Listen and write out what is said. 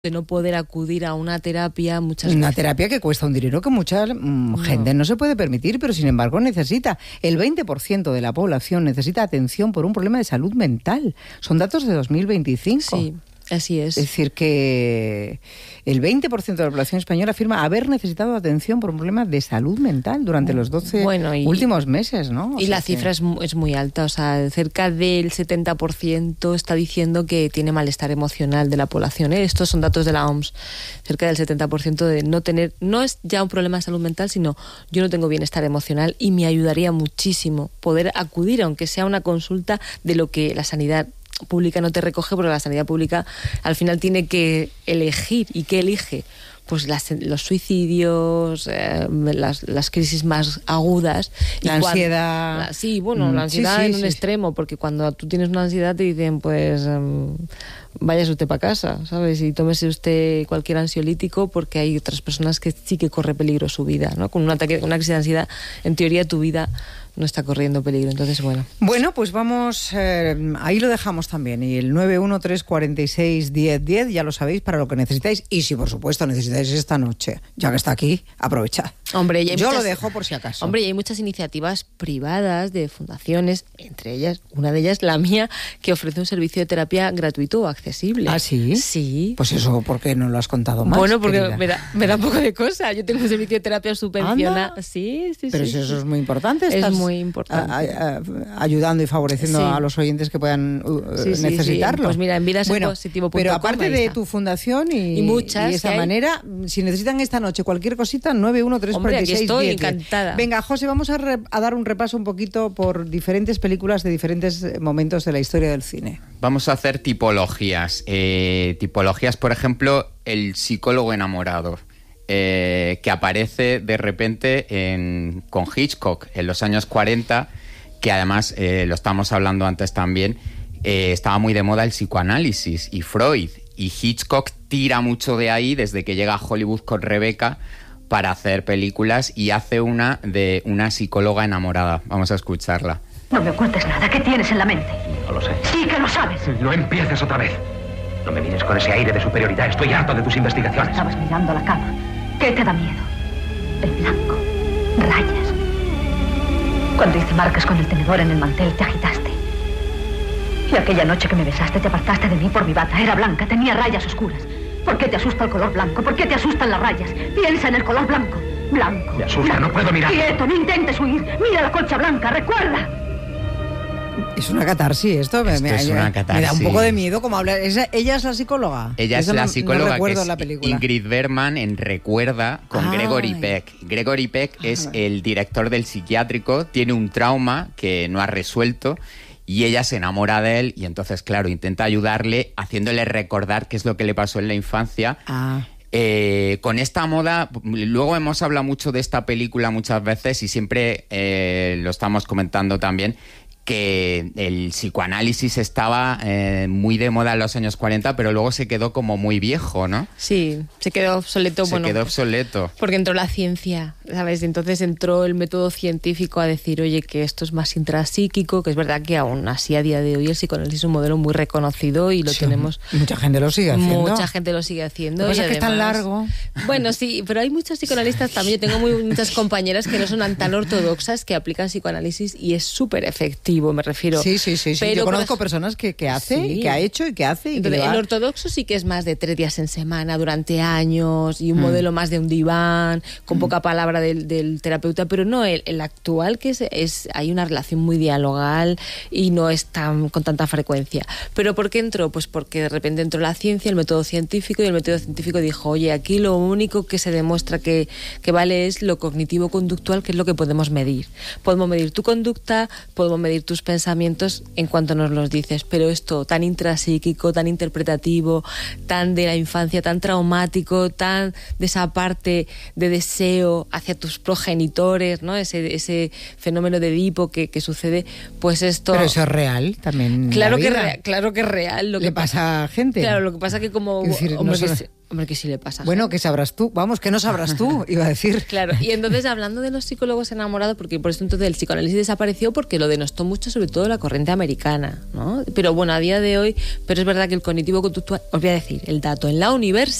de no poder acudir a una terapia muchas veces. Una terapia que cuesta un dinero que mucha gente no se puede permitir, pero sin embargo necesita. El 20% de la población necesita atención por un problema de salud mental. Son datos de 2025. Sí. Así es. Es decir, que el 20% de la población española afirma haber necesitado atención por un problema de salud mental durante los 12 últimos meses, ¿no? Y la cifra es muy alta, o sea, cerca del 70% está diciendo que tiene malestar emocional de la población, ¿eh? Estos son datos de la OMS. Cerca del 70% de no tener, no es ya un problema de salud mental, sino yo no tengo bienestar emocional y me ayudaría muchísimo poder acudir, aunque sea una consulta de lo que la sanidad pública no te recoge, porque la sanidad pública al final tiene que elegir. ¿Y qué elige? Pues los suicidios, las crisis más agudas. La ansiedad. La ansiedad en un extremo, porque cuando tú tienes una ansiedad te dicen, pues váyase usted para casa, ¿sabes? Y tómese usted cualquier ansiolítico, porque hay otras personas que sí que corre peligro su vida, ¿no? Con un ataque, una crisis de ansiedad, en teoría tu vida no está corriendo peligro, entonces bueno. Bueno, pues vamos, ahí lo dejamos también, y el 913461010, ya lo sabéis, para lo que necesitáis, y si por supuesto necesitáis esta noche, ya que está aquí, aprovechad. Hombre, yo lo dejo por si acaso. Hombre, y hay muchas iniciativas privadas de fundaciones, entre ellas, una de ellas, la mía, que ofrece un servicio de terapia gratuito o accesible. ¿Ah, sí? Sí. Pues eso, ¿por qué no lo has contado más? Bueno, porque me da un poco de cosa. Yo tengo un servicio de terapia subvencionado. Sí. Pero sí. Eso es muy importante. Es muy importante. Ayudando y favoreciendo a los oyentes que puedan necesitarlo. Sí. Pues mira, en vidasenpositivo.com. Pero aparte de tu fundación y muchas, y esa manera, si necesitan esta noche cualquier cosita, 913461010. Hombre, aquí estoy, encantada. Venga, José, vamos a dar un repaso un poquito por diferentes películas de diferentes momentos de la historia del cine. Vamos a hacer tipologías. Tipologías, por ejemplo, el psicólogo enamorado. Que aparece de repente con Hitchcock en los años 40, que además, lo estábamos hablando antes también, estaba muy de moda el psicoanálisis y Freud, y Hitchcock tira mucho de ahí desde que llega a Hollywood con Rebecca para hacer películas, y hace una de una psicóloga enamorada. Vamos a escucharla. No me ocultes nada. ¿Qué tienes en la mente? No lo sé. Sí que lo sabes. No empieces otra vez. No me mires con ese aire de superioridad. Estoy harto de tus investigaciones. Estabas mirando la cama. ¿Qué te da miedo? El blanco. Rayas. Cuando hice marcas con el tenedor en el mantel, te agitaste. Y aquella noche que me besaste, te apartaste de mí por mi bata. Era blanca, tenía rayas oscuras. ¿Por qué te asusta el color blanco? ¿Por qué te asustan las rayas? Piensa en el color blanco. Blanco. Me asusta, blanco. No puedo mirar. Quieto, no intentes huir. Mira la colcha blanca, recuerda. Es una catarsis esto. Es una catarsis. Me da un poco de miedo como hablar. ¿Ella es la psicóloga? Ella es la psicóloga, no recuerdo que es la película. Ingrid Bergman en Recuerda, con Gregory Peck. Gregory Peck es el director del psiquiátrico, tiene un trauma que no ha resuelto, y ella se enamora de él, y entonces, claro, intenta ayudarle haciéndole recordar qué es lo que le pasó en la infancia. Con esta moda, luego hemos hablado mucho de esta película muchas veces, y siempre lo estamos comentando también, que el psicoanálisis estaba muy de moda en los años 40, pero luego se quedó como muy viejo, ¿no? Sí, se quedó obsoleto. Se quedó obsoleto. Porque entró la ciencia, ¿sabes? Entonces entró el método científico a decir, oye, que esto es más intrapsíquico, que es verdad que aún así a día de hoy el psicoanálisis es un modelo muy reconocido y lo tenemos... Mucha gente lo sigue haciendo. Mucha gente lo sigue haciendo. Lo que pasa es que es tan largo. Bueno, sí, pero hay muchos psicoanalistas también. Yo tengo muchas compañeras que no son tan ortodoxas, que aplican psicoanálisis y es súper efectivo. Me refiero. Sí. Pero yo conozco personas que hace, y que ha hecho y que hace. Entonces, el ortodoxo sí que es más de 3 días en semana durante años, y un modelo más de un diván, con poca palabra del terapeuta, pero no, el actual, que hay una relación muy dialogal y no es con tanta frecuencia. ¿Pero por qué entró? Pues porque de repente entró la ciencia, el método científico, y el método científico dijo, oye, aquí lo único que se demuestra que vale es lo cognitivo-conductual, que es lo que podemos medir. Podemos medir tu conducta, podemos medir tus pensamientos en cuanto nos los dices, pero esto tan intrapsíquico, tan interpretativo, tan de la infancia, tan traumático, tan de esa parte de deseo hacia tus progenitores, ¿no? Ese fenómeno de Edipo que sucede, pues esto... Pero eso es real también. Claro que es real. Lo que le pasa a gente. Claro, lo que pasa que como... Es decir, Hombre, que sí le pasa. Bueno, ¿qué sabrás tú? Vamos, que no sabrás tú, iba a decir. Claro, y entonces hablando de los psicólogos enamorados, porque por eso entonces el psicoanálisis desapareció porque lo denostó mucho, sobre todo la corriente americana, ¿no? Pero bueno, a día de hoy, pero es verdad que el cognitivo-conductual, os voy a decir el dato, en la universidad